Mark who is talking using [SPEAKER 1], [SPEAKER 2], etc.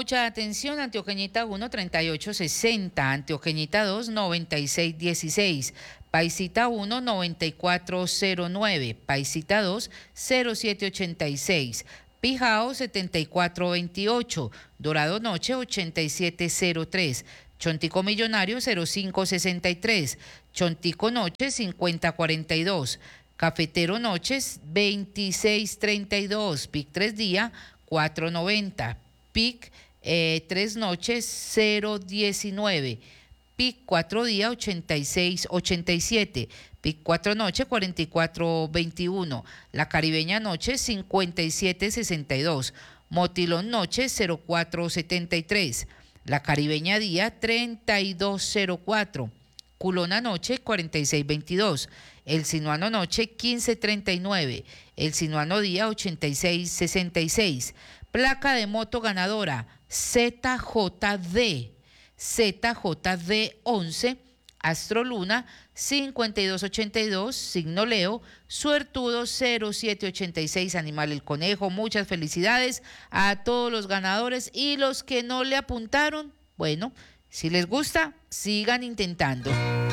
[SPEAKER 1] mucha atención. Antioqueñita 1, 3860. Antioqueñita 2, 9616. Paisita 1, 9409. Paisita 2, 0786. Pijao 7428. Dorado Noche 8703. Chontico Millonario 0563. Chontico Noche 5042. Cafetero Noches 2632. PIC 3 Día 490. PIC 3 Noches 019. PIC 4 Día 8687. PIC 4 Noche 4421. La Caribeña Noche 5762. Motilón Noche 0473. La Caribeña Día 3204. Culona Noche 4622. El Sinuano Noche 1539. El Sinuano Día 8666. Placa de moto ganadora ZJD 11. Astroluna 5282. Signo Leo. Suertudo 0786. Animal el Conejo. Muchas felicidades a todos los ganadores y los que no le apuntaron. Bueno, si les gusta, sigan intentando.